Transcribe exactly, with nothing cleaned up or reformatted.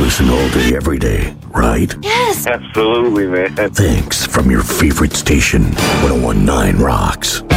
listen all day, every day, right? Yes. Absolutely, man. Thanks from your favorite station, one oh one point nine Rocks.